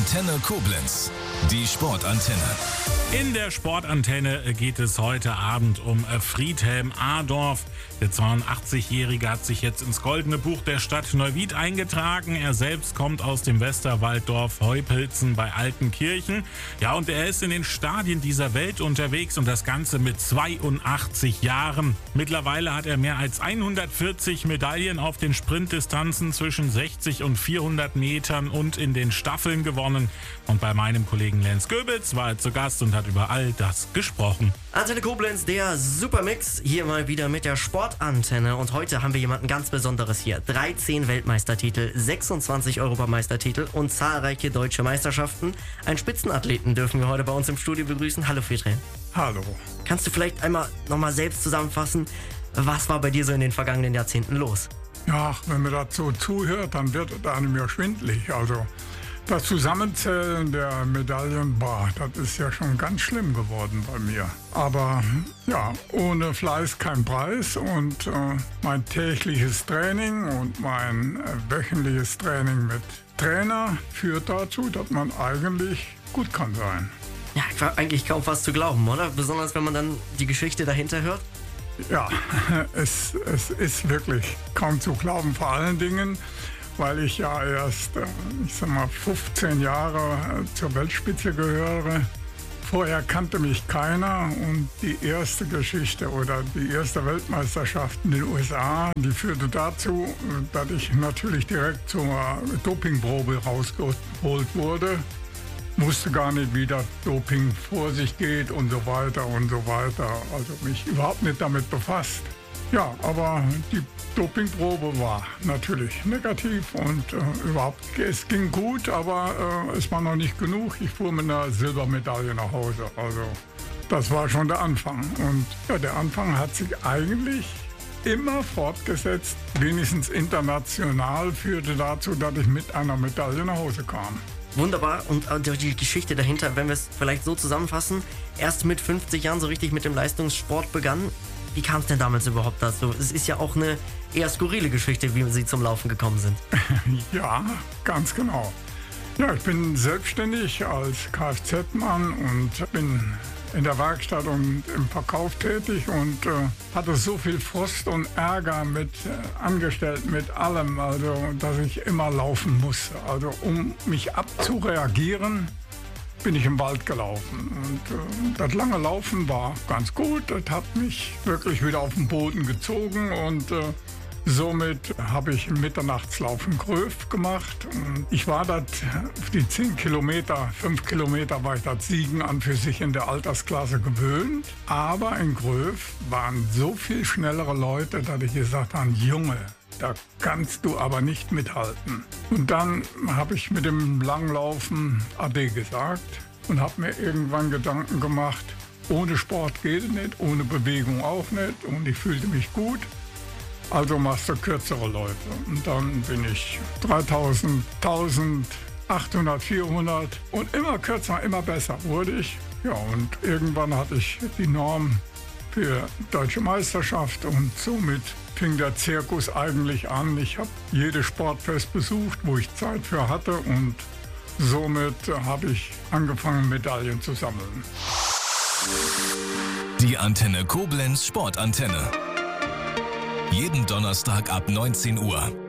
Antenne Koblenz, die Sportantenne. In der Sportantenne geht es heute Abend um Friedhelm Adorf. Der 82-Jährige hat sich jetzt ins Goldene Buch der Stadt Neuwied eingetragen. Er selbst kommt aus dem Westerwalddorf Heupelzen bei Altenkirchen. Ja, und er ist in den Stadien dieser Welt unterwegs und das Ganze mit 82 Jahren. Mittlerweile hat er mehr als 140 Medaillen auf den Sprintdistanzen zwischen 60 und 400 Metern und in den Staffeln gewonnen. Und bei meinem Kollegen Lenz Goebels war er zu Gast und hat über all das gesprochen. Antenne Koblenz, der Supermix, hier mal wieder mit der Sportantenne. Und heute haben wir jemanden ganz Besonderes hier. 13 Weltmeistertitel, 26 Europameistertitel und zahlreiche deutsche Meisterschaften. Einen Spitzenathleten dürfen wir heute bei uns im Studio begrüßen. Hallo Friedhelm. Hallo. Kannst du vielleicht einmal nochmal selbst zusammenfassen, was war bei dir so in den vergangenen Jahrzehnten los? Ja, wenn man dazu zuhört, dann wird es einem ja schwindelig. Also das Zusammenzählen der Medaillen, das ist ja schon ganz schlimm geworden bei mir. Aber ja, ohne Fleiß kein Preis und mein tägliches Training und mein wöchentliches Training mit Trainer führt dazu, dass man eigentlich gut kann sein. Ja, war eigentlich kaum was zu glauben, oder? Besonders wenn man dann die Geschichte dahinter hört. Ja, es ist wirklich kaum zu glauben, vor allen Dingen, weil ich ja erst, 15 Jahre zur Weltspitze gehöre. Vorher kannte mich keiner und die erste Geschichte oder die erste Weltmeisterschaft in den USA, die führte dazu, dass ich natürlich direkt zur Dopingprobe rausgeholt wurde. Wusste gar nicht, wie das Doping vor sich geht und so weiter und so weiter. Also mich überhaupt nicht damit befasst. Ja, aber die Dopingprobe war natürlich negativ und es ging gut, aber es war noch nicht genug. Ich fuhr mit einer Silbermedaille nach Hause. Also das war schon der Anfang. Und ja, der Anfang hat sich eigentlich immer fortgesetzt, wenigstens international, führte dazu, dass ich mit einer Medaille nach Hause kam. Wunderbar, und die Geschichte dahinter, wenn wir es vielleicht so zusammenfassen, erst mit 50 Jahren so richtig mit dem Leistungssport begann. Wie kam es denn damals überhaupt dazu? Es ist ja auch eine eher skurrile Geschichte, wie Sie zum Laufen gekommen sind. Ja, ganz genau. Ja, ich bin selbstständig als Kfz-Mann und bin in der Werkstatt und im Verkauf tätig und hatte so viel Frust und Ärger mit Angestellten, mit allem, also dass ich immer laufen musste. Also um mich abzureagieren, bin ich im Wald gelaufen. Und das lange Laufen war ganz gut. Das hat mich wirklich wieder auf den Boden gezogen und somit habe ich Mitternachtslaufen Gröf gemacht. Und ich war das, die 10 Kilometer, 5 Kilometer war ich das Siegen an für sich in der Altersklasse gewöhnt. Aber in Gröf waren so viel schnellere Leute, dass ich gesagt habe, Junge, da kannst du aber nicht mithalten. Und dann habe ich mit dem Langlaufen Ade gesagt und habe mir irgendwann Gedanken gemacht, ohne Sport geht es nicht, ohne Bewegung auch nicht. Und ich fühlte mich gut. Also machst du kürzere Leute. Und dann bin ich 3000, 1800, 400 und immer kürzer, immer besser wurde ich. Ja, und irgendwann hatte ich die Norm für Deutsche Meisterschaft und somit fing der Zirkus eigentlich an. Ich habe jedes Sportfest besucht, wo ich Zeit für hatte und somit habe ich angefangen, Medaillen zu sammeln. Die Antenne Koblenz Sportantenne. Jeden Donnerstag ab 19 Uhr.